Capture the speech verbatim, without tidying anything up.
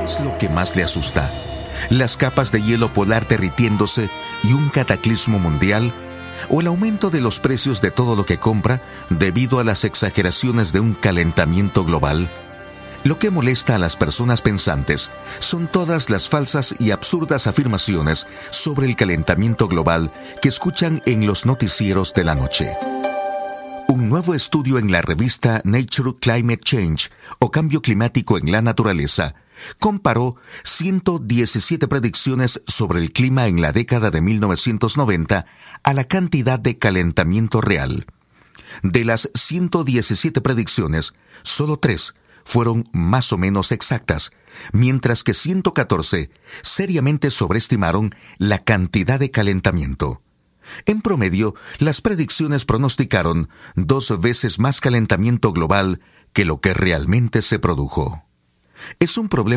es lo que más le asusta? ¿Las capas de hielo polar derritiéndose y un cataclismo mundial? ¿O el aumento de los precios de todo lo que compra debido a las exageraciones de un calentamiento global? Lo que molesta a las personas pensantes son todas las falsas y absurdas afirmaciones sobre el calentamiento global que escuchan en los noticieros de la noche. Un nuevo estudio en la revista Nature Climate Change, o Cambio Climático en la Naturaleza, comparó ciento diecisiete predicciones sobre el clima en la década de mil novecientos noventa a la cantidad de calentamiento real. De las ciento diecisiete predicciones, solo tres fueron más o menos exactas, mientras que ciento catorce seriamente sobreestimaron la cantidad de calentamiento. En promedio, las predicciones pronosticaron dos veces más calentamiento global que lo que realmente se produjo. Es un problema